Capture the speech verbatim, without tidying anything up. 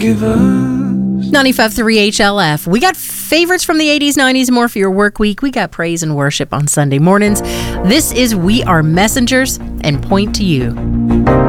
forgive us. ninety-five point three H L F. We got favorites from the eighties, nineties, more for your work week. We got praise and worship on Sunday mornings. This is We Are Messengers and Point to You.